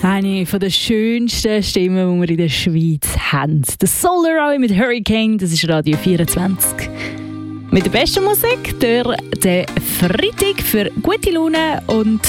Eine der schönsten Stimmen, die wir in der Schweiz haben. Das Solar Eye mit Hurricane, das ist Radio 24. Mit der besten Musik, der Freitag für gute Laune und